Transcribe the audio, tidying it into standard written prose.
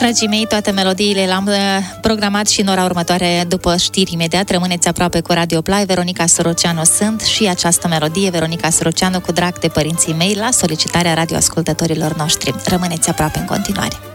Dragii mei, toate melodiile le-am programat și în ora următoare după știri imediat. Rămâneți aproape cu Radio Play. Veronica Soroceanu sunt și această melodie, Veronica Soroceanu, cu drag de părinții mei, la solicitarea radioascultătorilor noștri. Rămâneți aproape în continuare.